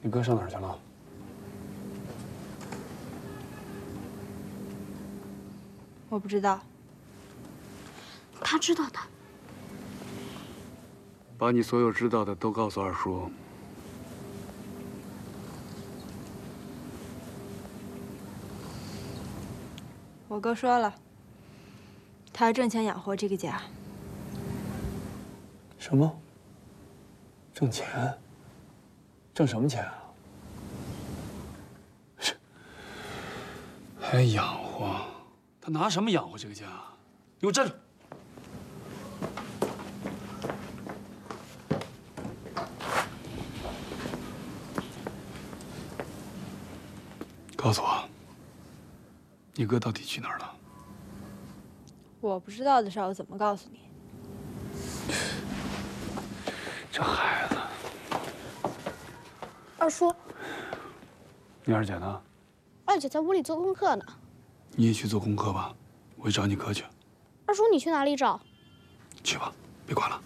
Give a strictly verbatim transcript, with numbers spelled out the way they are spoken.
你哥上哪儿去了？ 我不知道。 他知道的。 把你所有知道的都告诉二叔。 我哥说了，他要挣钱养活这个家。 什么？挣钱？挣什么钱啊？是，还养活？他拿什么养活这个家？给我站住！告诉我，你哥到底去哪儿了？ 我不知道的事儿，我怎么告诉你？ 这孩子， 二叔， 你二姐呢？ 二姐在屋里做功课呢。 你也去做功课吧，我去找你哥去。 二叔，你去哪里找？ 去吧，别管了。